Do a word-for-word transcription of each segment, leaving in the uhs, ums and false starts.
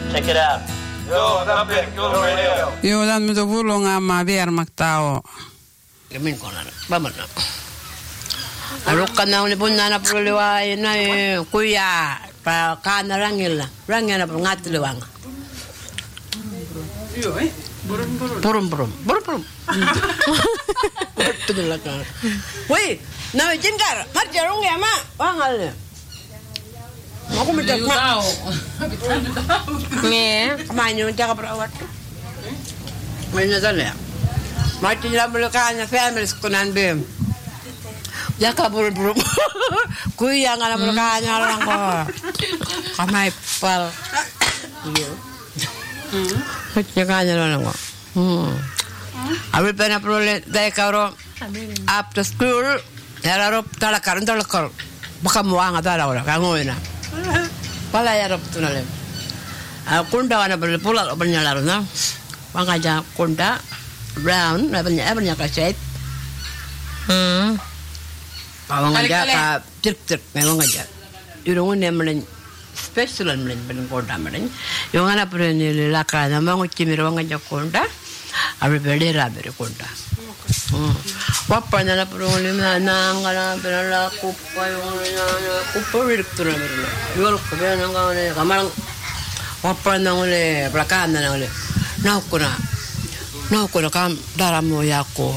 Check it out. Joo, tappia, Cool Radio. Joo, tämän mitä vullongammaa viermaktaa on. Ja min konan, vamman. Alukkana on punnana puliwa ina kuya pa kana rangilla. Rangilla pun ngatliwanga. Joo, eh. Burum burum. Burum burum. Burum burum. Betul kan. Woi, nama jengkar. Marja rong ya mak. Wangal. Aku minta mak. Nih, kemana jaga perawat. Mana sana? Martin lah belakangnya family sekunan bem. Jaga burum burum. Kuya ngala belakangnya orang kok. Kamai pal. Iya. Jaga aja orang kok. Hmm. Abis pernah perlu dari karo after school, ya rob talakar, talakar, bukan muang atau apa orang, kamu ina. Pala ya rob tu nalem. Kunda wana perlu pulang bernyala runa, wangaja kunda brown, bernyala bernyala kaset. Hmm. Wangaja ka tirk tirk, memang aja. Irungun yang melen special melen melen kunda melen. Yang mana perlu ni lakar, nama nguci miru wangaja kunda. Abis beli rabe konda. Wapa nala perlu na nangala berala kupa yung na kupa direktur na berala. Jual kupa nang kau ni kamarang wapa nang ule belakang nang ule. Nau kuna, nau kuna kam dalam moya ko.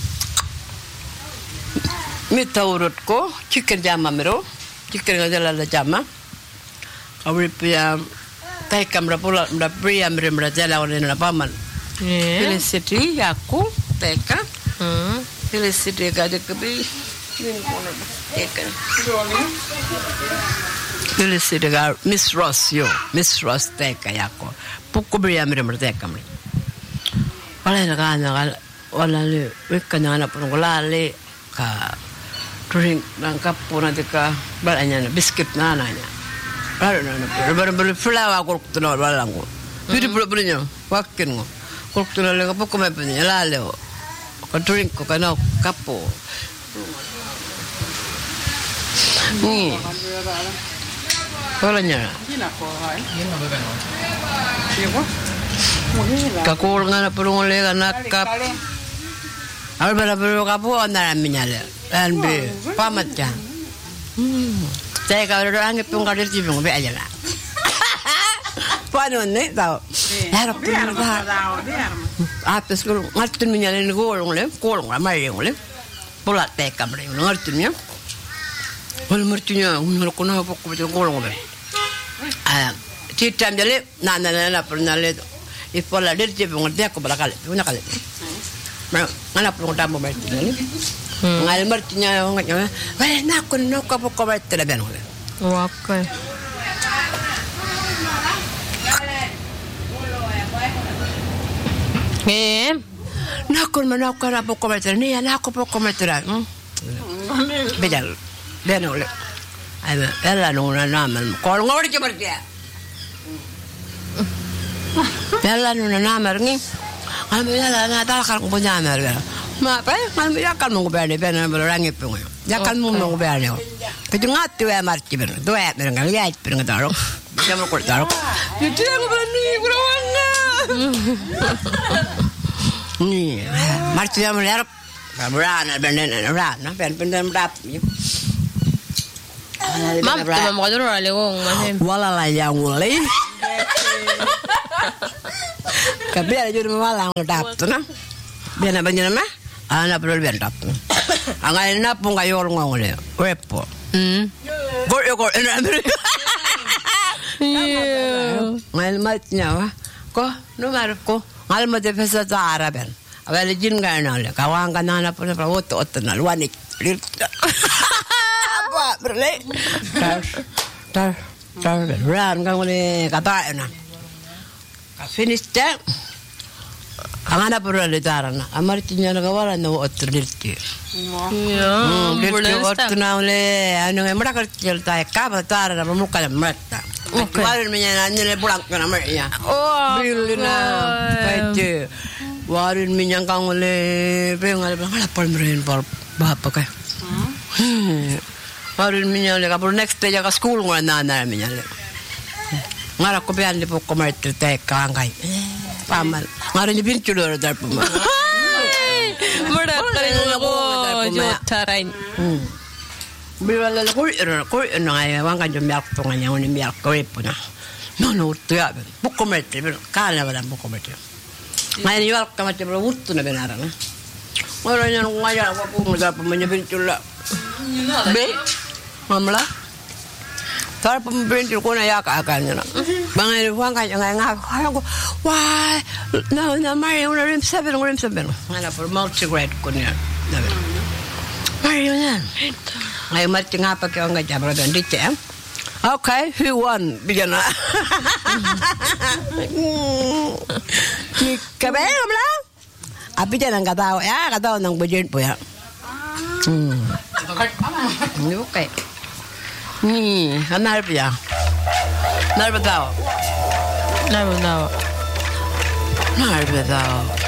Mita urut ko chicken jama mero, chicken ngajala la jama. Abis pia tay kamera pula, mda pria mero mda jala ule na paman. Felicity aku teka hmm Felicity gade kebi min kono teka Felicity ga Miss Ross yo Miss Ross teka yako pukko bri amre mre teka mre wala na kana wala le wekana na pun golale ka drink nang kapuna teka balanya na biscuit na nanya ala na na ber ber flower ko tuno wala ngo biri bro nya wakin ngo Kok tu lalu apa kau macam ni lalu, kau drink kau kena kapo. Ni, kau lanya. Kau orang perlu ngoleh nak kap. Awal pada perlu kapo anda minyale, ambil pamat jang. Saya kalau orang itu pun kau dia cipung be aja lah. Panon ni tahu. Ya, aku pernah tahu. Apa sekarang ngertiin menyalain golong le, golong lah, mari golong. Pola teka beri, ngertiin ya. Kalau ngertiinnya, kalau kau nak pokok betul golong le. Ah, cerita jadi, nana nana pernah le. Ipola dia cipung ngerti aku berkali, punya kali. Mana perlu tamu berarti le. Ngal ngertiinnya, ngertiinnya. Wah, nak aku nak pokok berarti le ben le. Wakai. Eh, nak kau mana kau nak pokok meter ni, nak aku pokok meter. Bejal, benol. Ayo, ella nuna nama. Kau ngori cepat dia. Ella nuna nama ni. Kami ella nak tak kalau punya nama. Ma, apa? Kami akan mungkin berani berani berani pun. Jangan mungkin berani. Kejungat tu ya marci ber. Tu ya berani lihat berani taruh. Jangan kau taruh. Itu yang berani berawang. Ni, marci yang melihat berani berani berani berani berani berani. Mam, tu mam kau tu orang lewong macam. Wala lah yang mulai. Kabel jadi malang dap tu na. Biar apa jenis mah? Anak perlu biar dap. Angai na pun kayu orang ngoleh. Wepo. Hmm. Gor yo gor. Iya. Ngal matnya wah. Ko, nomor ko. Ngal mat defesa zara ben. Awal jin gana le. Kawang kana na pun perawo tu otan luanik. Apa berle? Tar. Tar. Tar. Ran kang le kata na. Ka finish tak. Angana perlu le tarana. Amar tinya na kawalan na otan dirti. Iya. Dirti otan na le. Anu ngemra kerja ta ka batar na muka le mata. Okay. Warin minyak ni le pulang ke nama ya. Oh. Bilina. Baca. Warin minyak kang le pengal bilang ala pal meren pal bapa kai. Warin minyak le kapur next day jaga school ngora nana minyak le. Ngara ko biyan lipo ko martir te kangay. Pamal. Ngara ni bin chulo dar puma. Murder ko jotarain. Biwala ko ko ngay wang kan jomyak to nga yang ni miyak ko ipuna. No no tuya buko martir kala wala buko martir. Ngayon yung ka mati bro utto na benara na. Ngara nya ngaya ko ko dar puma nya bin chulo. Be mamla. Tar pembintu ko na yaka akan na. Bangay wang ka nga nga ko. Why? No, no, Mario na rim seven, rim seven. Ngana for multi-grade ko niya. Mario na. Ngayon mati nga pa kayo nga jabra doon dito. Okay, who won? Bigyan na. Kabe, kamla? Abi dyan ang katawa. Ya, katawa ng budget po ya. Hmm. Okay. Ni, anar pia. Nar betao. Nar betao. Nar betao.